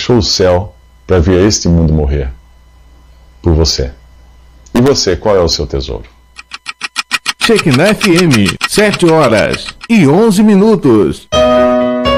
deixou o céu para vir a este mundo morrer por você. E você, qual é o seu tesouro? Shekinah FM, 7 horas e 11 minutos.